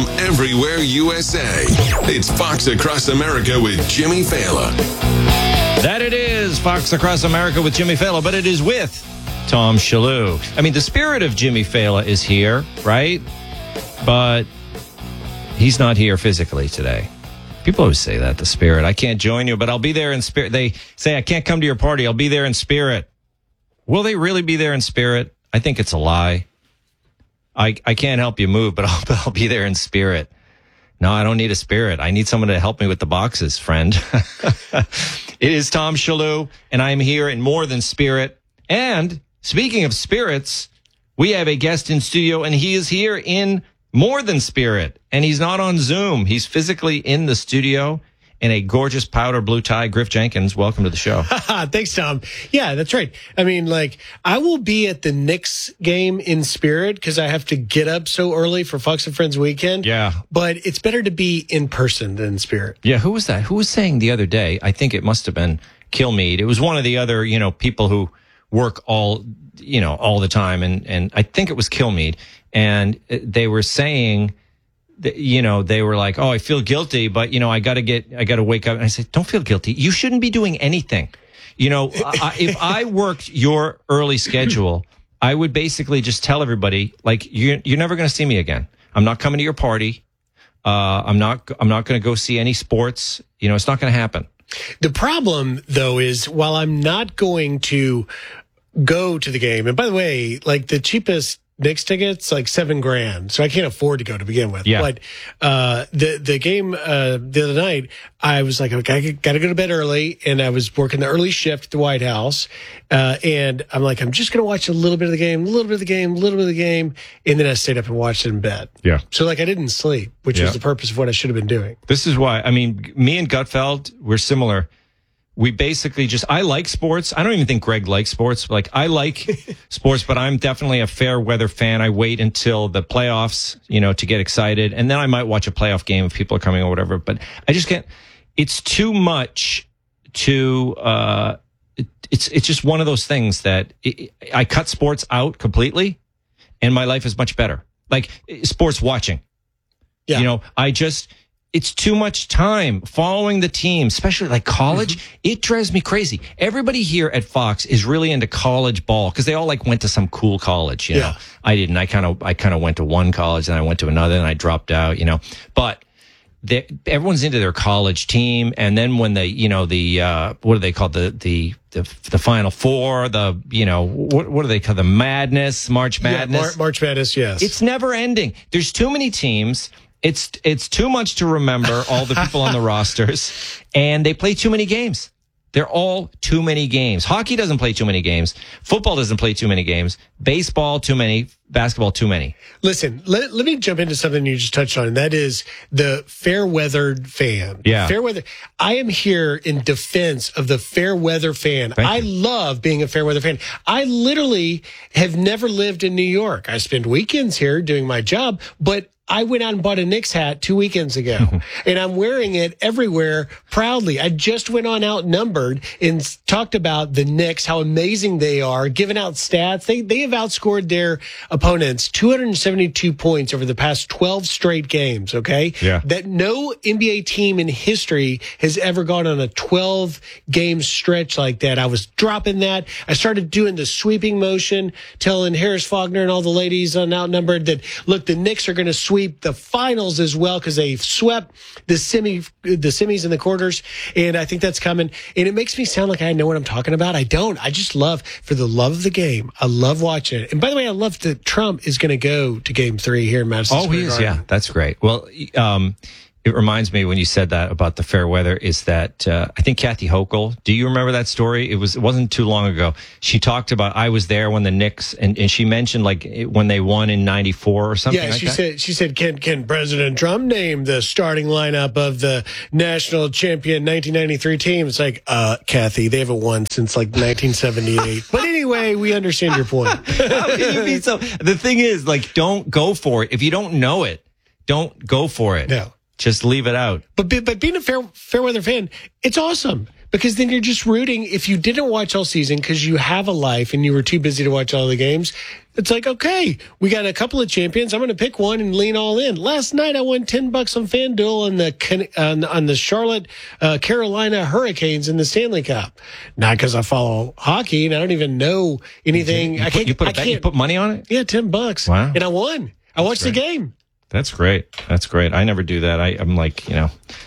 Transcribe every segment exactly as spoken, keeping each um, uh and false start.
from everywhere U S A. It's Fox Across America with Jimmy Fallon. That it is, Fox Across America with Jimmy Fallon, but it is with Tom Shillue. I mean, the spirit of Jimmy Fallon is here, right? But he's not here physically today. People always say that, the spirit. I can't join you, but I'll be there in spirit. They say, I can't come to your party. I'll be there in spirit. Will they really be there in spirit? I think it's a lie. I, I can't help you move, but I'll, I'll be there in spirit. No, I don't need a spirit. I need someone to help me with the boxes, friend. It is Tom Shillue, and I'm here in more than spirit. And speaking of spirits, we have a guest in studio, and he is here in more than spirit. And he's not on Zoom. He's physically in the studio in a gorgeous powder blue tie. Griff Jenkins, welcome to the show. Thanks, Tom. Yeah, that's right. I mean, like, I will be at the Knicks game in spirit because I have to get up so early for Fox and Friends weekend. Yeah. But it's better to be in person than in spirit. Yeah, who was that? Who was saying the other day? I think it must have been Kilmeade. It was one of the other, you know, people who work all, you know, all the time. And, and I think it was Kilmeade. And they were saying, you know, they were like, oh, I feel guilty, but, you know, I got to get, I got to wake up. And I said, don't feel guilty. You shouldn't be doing anything. You know, I, if I worked your early schedule, I would basically just tell everybody, like, you're, you're never going to see me again. I'm not coming to your party. Uh, I'm not, I'm not going to go see any sports. You know, it's not going to happen. The problem, though, is while I'm not going to go to the game, and by the way, like the cheapest Knicks tickets, like seven grand. So I can't afford to go to begin with. Yeah. But uh, the the game uh, the other night, I was like, okay, I got to go to bed early. And I was working the early shift at the White House. Uh, and I'm like, I'm just going to watch a little bit of the game, a little bit of the game, a little bit of the game. And then I stayed up and watched it in bed. Yeah. So like I didn't sleep, which Yeah. was the purpose of what I should have been doing. This is why, I mean, me and Gutfeld, we're similar. We basically just, I like sports. I don't even think Greg likes sports. Like, I like sports, but I'm definitely a fair weather fan. I wait until the playoffs, you know, to get excited. And then I might watch a playoff game if people are coming or whatever. But I just can't, it's too much to, uh, it, it's, it's just one of those things that it, I cut sports out completely and my life is much better. Like sports watching. Yeah. You know, I just, it's too much time following the team, especially like college. Mm-hmm. It drives me crazy. Everybody here at Fox is really into college ball because they all like went to some cool college. You know, Yeah. I didn't. I kind of, I kind of went to one college, and I went to another, and I dropped out. You know, but they, everyone's into their college team, and then when they, you know, the uh, what are they called? The the the the Final Four. The you know what what do they call the Madness? March Madness. Yeah, Mar- March Madness. Yes. It's never ending. There's too many teams. It's it's too much to remember all the people on the rosters, and they play too many games. They're all too many games. Hockey doesn't play too many games. Football doesn't play too many games. Baseball, too many. Basketball, too many. Listen, let, let me jump into something you just touched on, and that is the fair-weathered fan. Yeah. Fair weather. I am here in defense of the fair-weather fan. Thank I you. love being a fair-weather fan. I literally have never lived in New York. I spend weekends here doing my job, but I went out and bought a Knicks hat two weekends ago, and I'm wearing it everywhere proudly. I just went on Outnumbered and s- talked about the Knicks, how amazing they are, giving out stats. They they have outscored their opponents two hundred seventy-two points over the past twelve straight games, okay? Yeah. That no N B A team in history has ever gone on a twelve-game stretch like that. I was dropping that. I started doing the sweeping motion, telling Harris Faulkner and all the ladies on Outnumbered that, look, the Knicks are going to sweep the finals as well because they swept the semi the semis and the quarters, and I think that's coming. And it makes me sound like I know what I'm talking about. I don't. I just love, for the love of the game, I love watching it. And by the way, I love that Trump is going to go to Game Three here in Madison Oh, Square he is. Garden. Yeah, that's great. Well, um, it reminds me when you said that about the fair weather is that uh, I think Kathy Hochul. Do you remember that story? It was it wasn't too long ago. She talked about I was there when the Knicks and, and she mentioned like it- when they won in ninety-four or something. Yeah, like she that. said. She said, "Can can President Trump name the starting lineup of the national champion nineteen ninety-three team?" It's like, uh, Kathy, they haven't won since like nineteen seventy-eight. But anyway, we understand your point. How can you be so? The thing is, like, don't go for it if you don't know it. Don't go for it. No. Just leave it out. But be- but being a fair fair weather fan, it's awesome because then you're just rooting. If you didn't watch all season because you have a life and you were too busy to watch all the games, it's like, okay, we got a couple of champions. I'm going to pick one and lean all in. Last night, I won ten bucks on FanDuel on the on, on the Charlotte, uh, Carolina Hurricanes in the Stanley Cup. Not because I follow hockey and I don't even know anything. You, you I can't. Put, you, put I a bet, can't, you put money on it? Yeah, ten bucks. Wow. And I won. I watched That's the great. game. That's great. That's great. I never do that. I, I'm like, you know,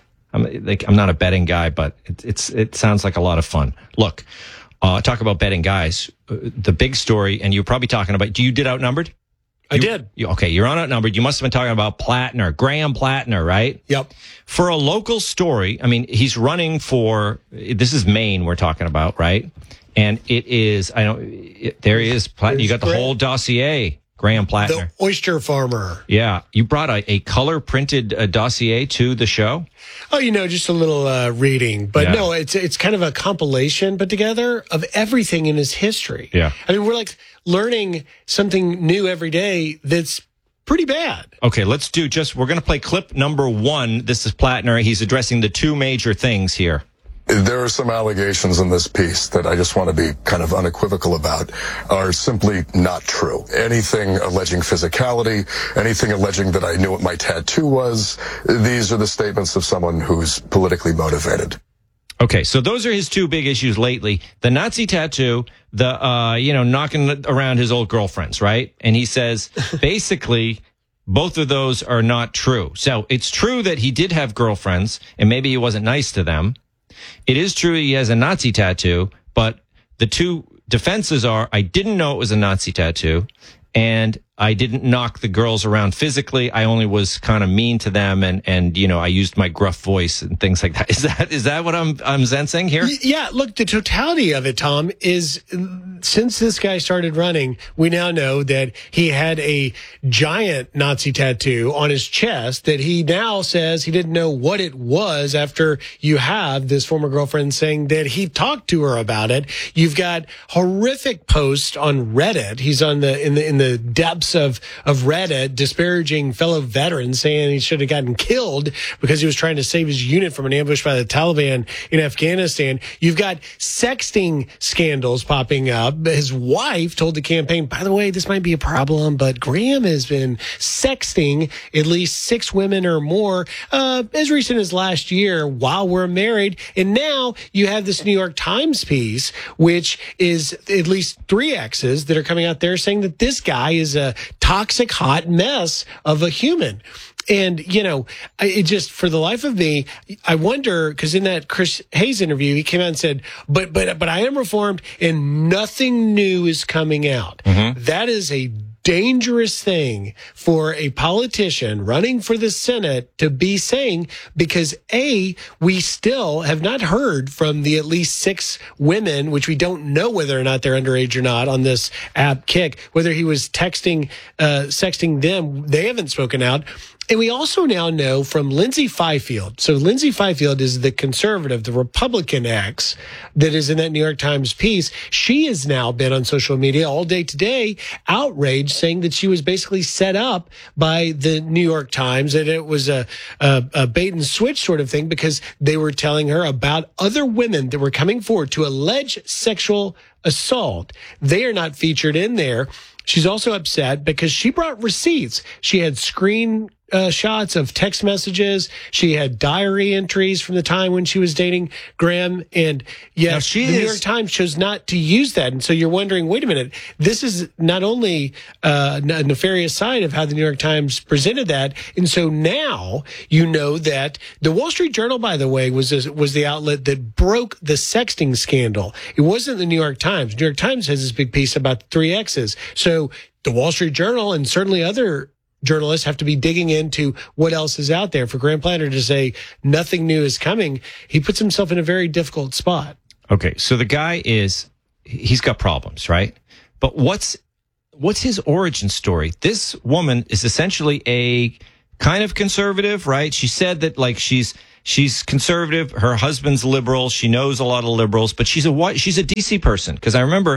I'm like, I'm not a betting guy, but it, it's it sounds like a lot of fun. Look, uh, talk about betting guys. Uh, the big story, and you're probably talking about. Do you did Outnumbered? I you, did. You, okay, you're on Outnumbered. You must have been talking about Plattner, Graham Plattner, right? Yep. For a local story, I mean, he's running for. This is Maine. We're talking about, right? And it is. I don't. It, there he is. Plattner. You got the whole dossier. Graham Plattner. The oyster farmer. Yeah. You brought a, a color printed uh, dossier to the show? Oh, you know, just a little uh, reading. But Yeah. no, it's it's kind of a compilation put together of everything in his history. Yeah. I mean, we're like learning something new every day that's pretty bad. Okay, let's do just, we're going to play clip number one. This is Plattner. He's addressing the two major things here. There are some allegations in this piece that I just want to be kind of unequivocal about are simply not true. Anything alleging physicality, anything alleging that I knew what my tattoo was, these are the statements of someone who's politically motivated. Okay, so those are his two big issues lately. The Nazi tattoo, the, uh, you know, knocking around his old girlfriends, right? And he says, basically, both of those are not true. So it's true that he did have girlfriends, and maybe he wasn't nice to them. It is true he has a Nazi tattoo, but the two defenses are, I didn't know it was a Nazi tattoo, and I didn't knock the girls around physically. I only was kind of mean to them, and, and you know, I used my gruff voice and things like that. Is that is that what I'm I'm sensing here? Yeah, look, the totality of it, Tom, is since this guy started running, we now know that he had a giant Nazi tattoo on his chest that he now says he didn't know what it was after you have this former girlfriend saying that he talked to her about it. You've got horrific posts on Reddit. He's on the in the in the depths of of Reddit disparaging fellow veterans, saying he should have gotten killed because he was trying to save his unit from an ambush by the Taliban in Afghanistan. You've got sexting scandals popping up. His wife told the campaign, by the way, this might be a problem, but Graham has been sexting at least six women or more uh, as recent as last year while we're married. And now you have this New York Times piece, which is at least three exes that are coming out there saying that this guy is a toxic, hot mess of a human. And, you know, I, it just, for the life of me, I wonder, because in that Chris Hayes interview, he came out and said, but, but, but I am reformed and nothing new is coming out. Mm-hmm. That is a dangerous thing for a politician running for the Senate to be saying, because A, we still have not heard from the at least six women, which we don't know whether or not they're underage or not on this app Kick, whether he was texting, uh, sexting them. They haven't spoken out. And we also now know from Lindsay Fifield. So Lindsay Fifield is the conservative, the Republican ex that is in that New York Times piece. She has now been on social media all day today, outraged, saying that she was basically set up by the New York Times, that it was a, a, a bait and switch sort of thing because they were telling her about other women that were coming forward to allege sexual assault. They are not featured in there. She's also upset because she brought receipts. She had screen uh, shots of text messages. She had diary entries from the time when she was dating Graham. And yet she the is- New York Times chose not to use that. And so you're wondering, wait a minute, this is not only uh, a nefarious side of how the New York Times presented that. And so now you know that the Wall Street Journal, by the way, was was the outlet that broke the sexting scandal. It wasn't the New York Times. New York Times has this big piece about the three X's. So the Wall Street Journal and certainly other journalists have to be digging into what else is out there. For Graham Plattner to say nothing new is coming, he puts himself in a very difficult spot. Okay, so the guy is, he's got problems, right? But what's what's his origin story? This woman is essentially a kind of conservative, right? She said that like she's she's conservative, her husband's liberal, she knows a lot of liberals, but she's a what? She's a D C person, because I remember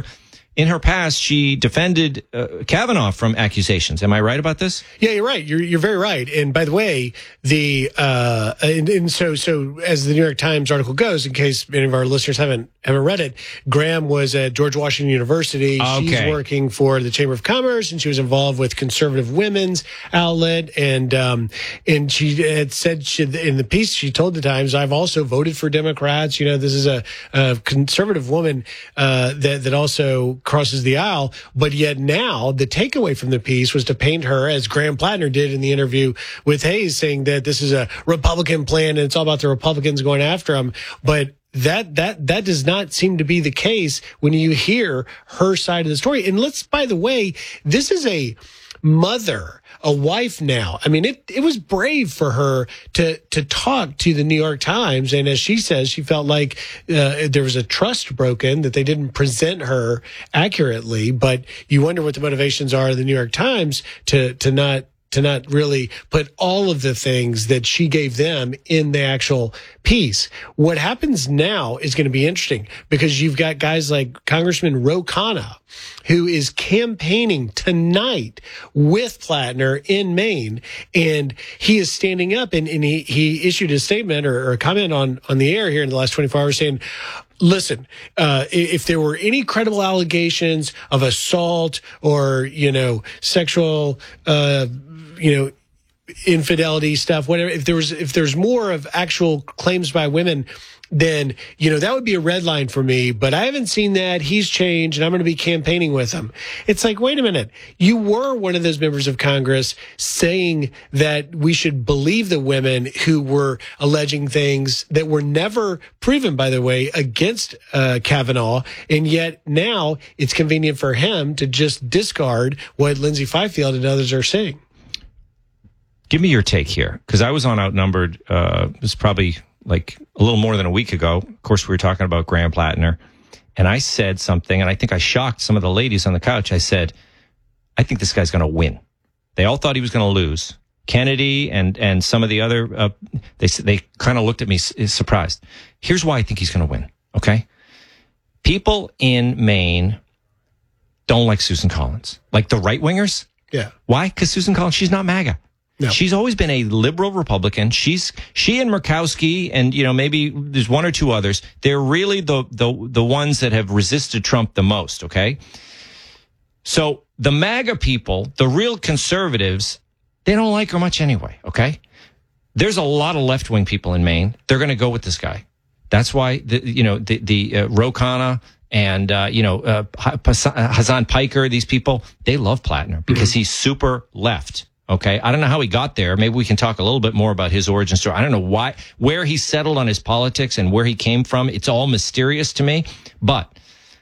in her past, she defended uh, Kavanaugh from accusations. Am I right about this? Yeah, you're right. You're you're very right. And by the way, the uh, and, and so so as the New York Times article goes, in case any of our listeners haven't haven't read it, Graham was at George Washington University. Okay. She's working for the Chamber of Commerce, and she was involved with Conservative Women's Outlet. And um, and she had said she, in the piece she told the Times, "I've also voted for Democrats. You know, this is a, a conservative woman uh, that that also crosses the aisle." But yet now the takeaway from the piece was to paint her, as Graham Plattner did in the interview with Hayes, saying that this is a Republican plan and it's all about the Republicans going after him. But that that that does not seem to be the case when you hear her side of the story. And let's, by the way, this is a mother, a wife now. I mean, it, it was brave for her to, to talk to the New York Times. And as she says, she felt like uh, there was a trust broken, that they didn't present her accurately. But you wonder what the motivations are of the New York Times to, to not to not really put all of the things that she gave them in the actual piece. What happens now is going to be interesting, because you've got guys like Congressman Ro Khanna, who is campaigning tonight with Plattner in Maine, and he is standing up, and, and he, he issued a statement or, or a comment on, on the air here in the last twenty-four hours saying, listen, uh, if there were any credible allegations of assault or, you know, sexual, uh, you know, infidelity stuff, whatever, if there was, if there's more of actual claims by women, then, you know, that would be a red line for me. But I haven't seen that. He's changed, and I'm going to be campaigning with him. It's like, wait a minute. You were one of those members of Congress saying that we should believe the women who were alleging things that were never proven, by the way, against uh, Kavanaugh. And yet now it's convenient for him to just discard what Lindsay Fifield and others are saying. Give me your take here, because I was on Outnumbered. Uh, it was probably like a little more than a week ago. Of course, we were talking about Graham Plattner, and I said something, and I think I shocked some of the ladies on the couch. I said, I think this guy's going to win. They all thought he was going to lose. Kennedy and and some of the other, uh, they they kind of looked at me surprised. Here's why I think he's going to win, okay? People in Maine don't like Susan Collins. Like the right-wingers. Yeah. Why? Because Susan Collins, she's not MAGA. No. She's always been a liberal Republican. She's she and Murkowski, and you know, maybe there's one or two others. They're really the the the ones that have resisted Trump the most. Okay, so the MAGA people, the real conservatives, they don't like her much anyway. Okay, there's a lot of left wing people in Maine. They're going to go with this guy. That's why the you know the the uh, Ro Khanna and uh, you know uh, Hasan Piker, these people, they love Plattner because mm-hmm. he's super left. Okay, I don't know how he got there. Maybe we can talk a little bit more about his origin story. I don't know why, where he settled on his politics and where he came from. It's all mysterious to me. But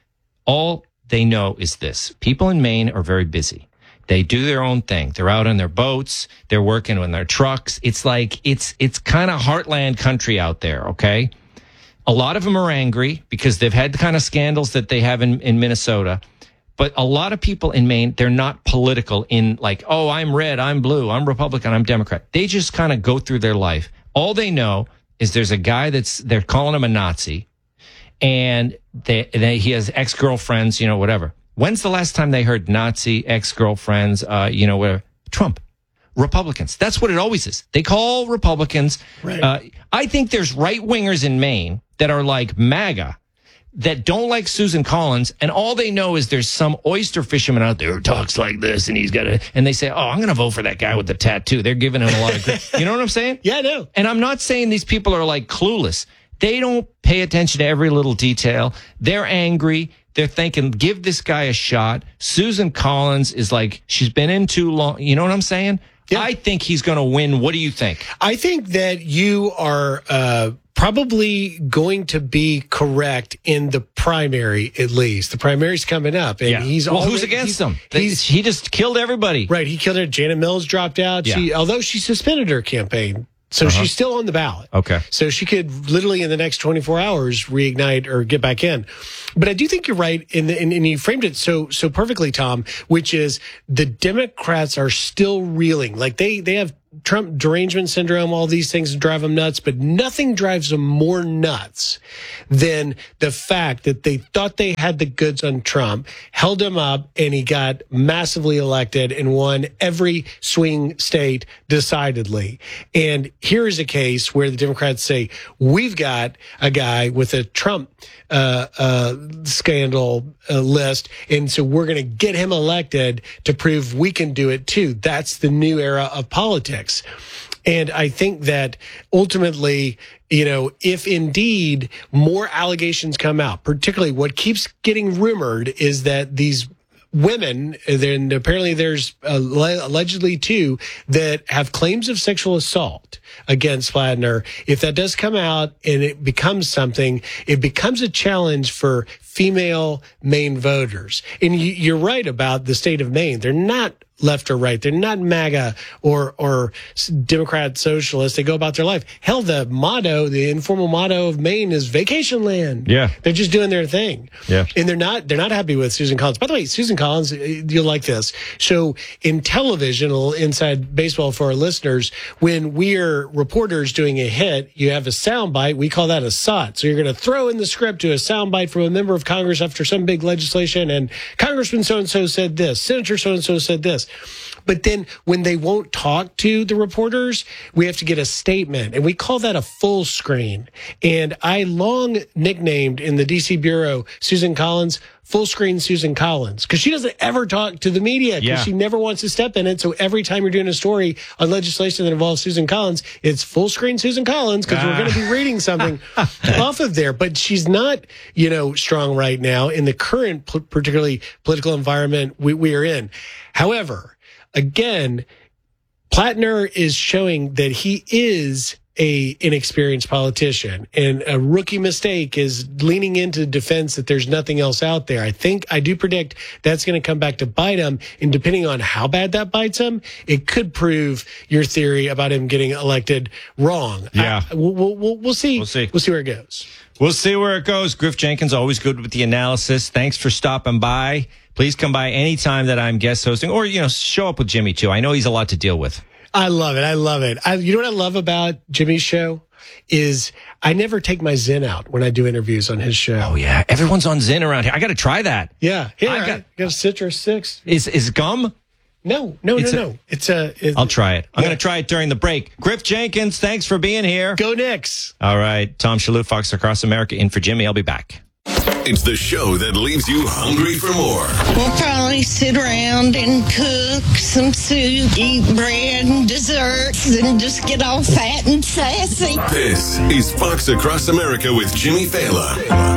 all they know is this. People in Maine are very busy. They do their own thing. They're out on their boats. They're working on their trucks. It's like, it's, it's kind of heartland country out there, okay? A lot of them are angry because they've had the kind of scandals that they have in, in Minnesota. But a lot of people in Maine, they're not political in like, oh, I'm red, I'm blue, I'm Republican, I'm Democrat. They just kind of go through their life. All they know is there's a guy that's, they're calling him a Nazi, and they, they he has ex-girlfriends, you know, whatever. When's the last time they heard Nazi, ex-girlfriends, uh, you know, whatever? Trump. Republicans. That's what it always is. They call Republicans. Right. Uh, I think there's right-wingers in Maine that are like MAGA, that don't like Susan Collins, and all they know is there's some oyster fisherman out there who talks like this, and he's got a, and they say, oh, I'm going to vote for that guy with the tattoo. They're giving him a lot of credit. You know what I'm saying? Yeah, I know. And I'm not saying these people are like clueless. They don't pay attention to every little detail. They're angry. They're thinking, give this guy a shot. Susan Collins is like, she's been in too long. You know what I'm saying? Yeah. I think he's going to win. What do you think? I think that you are uh, probably going to be correct in the primary, at least. The primary's coming up. And yeah. he's well, already, who's against he's, him? He's, he just killed everybody. Right. He killed her. Janet Mills dropped out. Yeah. She, although she suspended her campaign. So uh-huh. she's still on the ballot. Okay. So she could literally in the next twenty-four hours reignite or get back in. But I do think you're right, in the, and, and you framed it so so perfectly, Tom, which is the Democrats are still reeling. Like they they have Trump derangement syndrome, all these things drive them nuts, but nothing drives them more nuts than the fact that they thought they had the goods on Trump, held him up, and he got massively elected and won every swing state decidedly. And here is a case where the Democrats say, we've got a guy with a Trump uh, uh, scandal uh, list, and so we're going to get him elected to prove we can do it too. That's the new era of politics. And I think that ultimately, you know, if indeed more allegations come out, particularly what keeps getting rumored is that these women, then apparently there's allegedly two that have claims of sexual assault against Plattner. If that does come out and it becomes something, it becomes a challenge for female Maine voters. And you're right about the state of Maine. They're not left or right. They're not MAGA or or Democrat socialists. They go about their life. Hell, the motto, the informal motto of Maine is vacation land. Yeah. They're just doing their thing. Yeah. And they're not they're not happy with Susan Collins. By the way, Susan Collins, you'll like this. So in television, a little inside baseball for our listeners, when we're reporters doing a hit, you have a soundbite. We call that a S O T. So you're going to throw in the script to a soundbite from a member of Congress after some big legislation, and Congressman so-and-so said this, Senator so-and-so said this. But then when they won't talk to the reporters, we have to get a statement, and we call that a full screen. And I long nicknamed in the D C bureau Susan Collins full screen Susan Collins, because she doesn't ever talk to the media, because Yeah. she never wants to step in it. So every time you're doing a story on legislation that involves Susan Collins, it's full screen Susan Collins, because Ah. we're going to be reading something off of there. But she's not, you know, strong right now in the current, p- particularly political environment we, we are in. However, again, Plattner is showing that he is a inexperienced politician, and a rookie mistake is leaning into defense that there's nothing else out there. I think I do predict that's going to come back to bite him, and depending on how bad that bites him, it could prove your theory about him getting elected wrong. Yeah. I, we'll, we'll, we'll see. We'll see. We'll see where it goes. We'll see where it goes. Griff Jenkins, always good with the analysis. Thanks for stopping by. Please come by anytime that I'm guest hosting, or, you know, show up with Jimmy too. I know he's a lot to deal with. I love it. I love it. I, you know what I love about Jimmy's show is I never take my Zen out when I do interviews on his show. Oh yeah, everyone's on Zen around here. I got to try that. Yeah. Here, I I got- got, got a Citrus six. Is is gum? No, no, It's no, a- no. It's a. It, I'll try it. I'm Yeah. going to try it during the break. Griff Jenkins, thanks for being here. Go Knicks. All right, Tom Shalhoub, Fox Across America, in for Jimmy. I'll be back. It's the show that leaves you hungry for more. We'll probably sit around and cook some soup, eat bread and desserts, and just get all fat and sassy. This is Fox Across America with Jimmy Fallon.